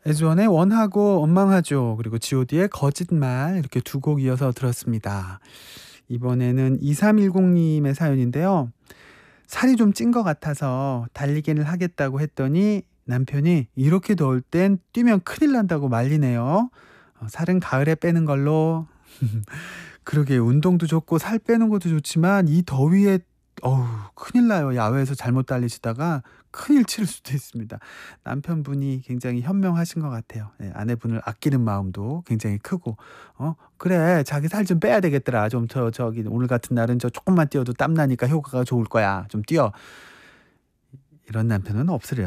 에즈원의 원하고 원망하죠. 그리고 god의 거짓말 이렇게 두 곡 이어서 들었습니다. 이번에는 2310님의 사연인데요. 살이 좀 찐 것 같아서 달리기를 하겠다고 했더니 남편이 이렇게 더울 땐 뛰면 큰일 난다고 말리네요. 살은 가을에 빼는 걸로. 그러게 운동도 좋고 살 빼는 것도 좋지만 이 더위에 어우 큰일 나요. 야외에서 잘못 달리시다가 큰일 칠 수도 있습니다. 남편분이 굉장히 현명하신 것 같아요. 예, 아내분을 아끼는 마음도 굉장히 크고 "그래 자기 살 좀 빼야 되겠더라. 좀 저기 오늘 같은 날은 저 조금만 뛰어도 땀 나니까 효과가 좋을 거야. 좀 뛰어." 이런 남편은 없으려